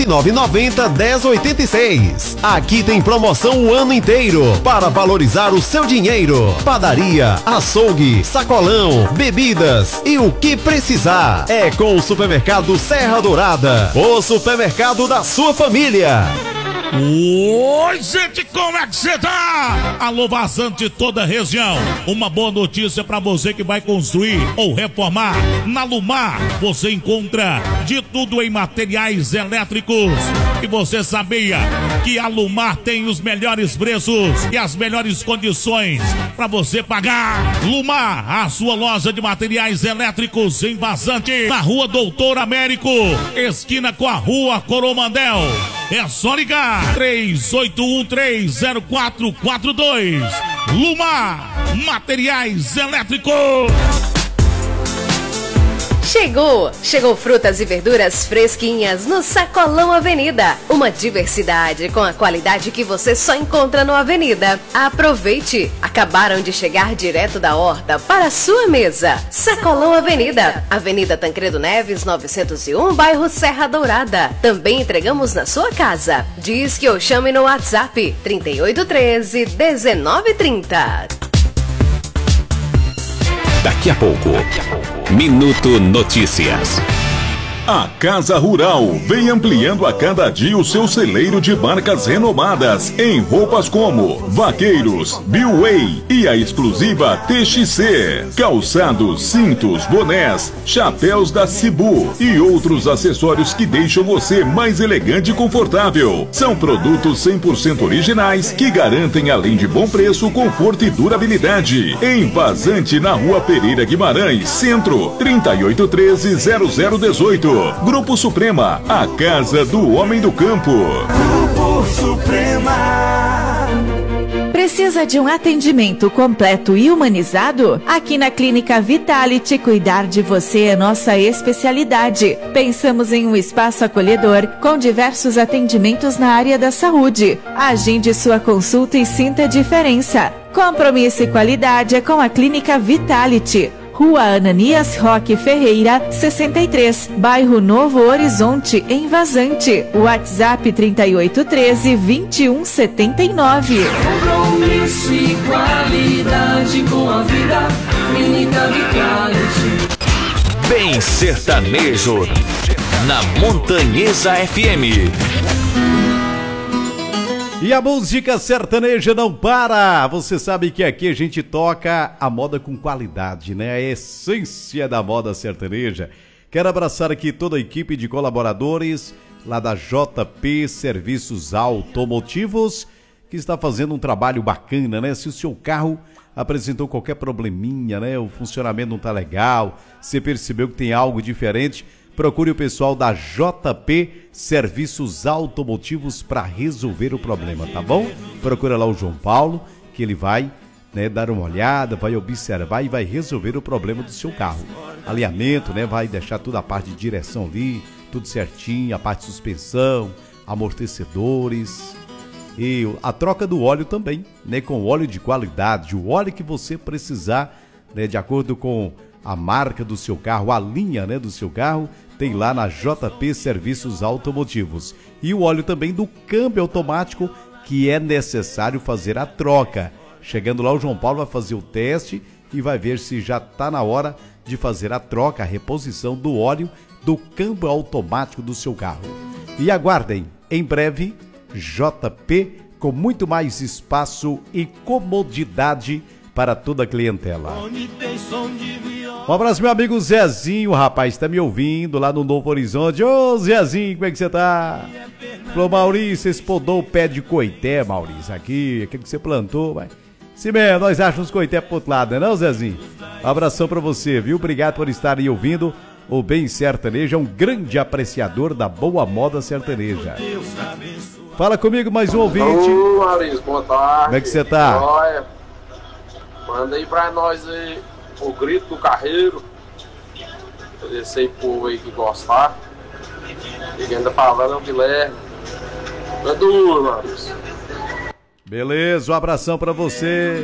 99990-1086. Aqui tem promoção o ano inteiro para valorizar o seu dinheiro. Padaria, açougue, sacolão, bebidas e o que precisar. É com o Supermercado Serra Dourada, o supermercado da sua família. Oi, gente, como é que você tá? Alô, vazante de toda a região. Uma boa notícia pra você que vai construir ou reformar. Na Lumar, você encontra de tudo em materiais elétricos. E você sabia que a Lumar tem os melhores preços e as melhores condições pra você pagar? Lumar, a sua loja de materiais elétricos em Vazante, na Rua Doutor Américo, esquina com a Rua Coromandel. É só ligar 38130442. Lumar, materiais elétricos. Chegou frutas e verduras fresquinhas no Sacolão Avenida. Uma diversidade com a qualidade que você só encontra no Avenida. Aproveite! Acabaram de chegar direto da horta para a sua mesa. Sacolão Avenida, Avenida Tancredo Neves 901, bairro Serra Dourada. Também entregamos na sua casa. Diz que eu chame no WhatsApp 3813-1930. Daqui a pouco, Minuto Notícias. A Casa Rural vem ampliando a cada dia o seu celeiro de marcas renomadas em roupas como Vaqueiros, Billway e a exclusiva TXC, calçados, cintos, bonés, chapéus da Cibu e outros acessórios que deixam você mais elegante e confortável. São produtos 100% originais que garantem, além de bom preço, conforto e durabilidade. Em Vazante, na Rua Pereira Guimarães, Centro, 3813-0018. Grupo Suprema, a casa do homem do campo. Grupo Suprema. Precisa de um atendimento completo e humanizado? Aqui na Clínica Vitality, cuidar de você é nossa especialidade. Pensamos em um espaço acolhedor com diversos atendimentos na área da saúde. Agende sua consulta e sinta a diferença. Compromisso e qualidade é com a Clínica Vitality. Rua Ananias Roque Ferreira, 63, bairro Novo Horizonte, em Vazante. WhatsApp 3813-2179. Compromisso e qualidade com a vida. Clínica Vitality. Bem sertanejo, na Montanhesa FM. E a música sertaneja não para! Você sabe que aqui a gente toca a moda com qualidade, né? A essência da moda sertaneja. Quero abraçar aqui toda a equipe de colaboradores lá da JP Serviços Automotivos, que está fazendo um trabalho bacana, né? Se o seu carro apresentou qualquer probleminha, né? O funcionamento não tá legal, você percebeu que tem algo diferente, procure o pessoal da JP Serviços Automotivos para resolver o problema, tá bom? Procura lá o João Paulo, que ele vai, né, dar uma olhada, vai observar e vai resolver o problema do seu carro. Alinhamento, né, vai deixar toda a parte de direção ali, tudo certinho, a parte de suspensão, amortecedores e a troca do óleo também, né, com óleo de qualidade, o óleo que você precisar, né, de acordo com a marca do seu carro, a linha, né, do seu carro, tem lá na JP Serviços Automotivos. E o óleo também do câmbio automático, que é necessário fazer a troca. Chegando lá, o João Paulo vai fazer o teste e vai ver se já está na hora de fazer a troca, a reposição do óleo do câmbio automático do seu carro. E aguardem, em breve, JP com muito mais espaço e comodidade para toda a clientela. Um abraço, meu amigo Zezinho, rapaz, tá me ouvindo lá no Novo Horizonte. Ô, Zezinho, como é que você tá? Falou, Maurício, você podou o pé de coité, Maurício, aqui, aquilo que você plantou, vai. Se mesmo, nós achamos coité pro outro lado, não é não, Zezinho? Um abração pra você, viu? Obrigado por estar aí ouvindo o Bem Sertanejo, é um grande apreciador da boa moda sertaneja. Fala comigo, mais um ouvinte. Ô, Maurício, boa tarde. Como é que você tá? Olha, manda aí pra nós aí o Grito do Carreiro. Esse aí povo aí que gostar. E quem tá falando é o Guilherme. É duro, Maurício. Beleza, um abração pra você.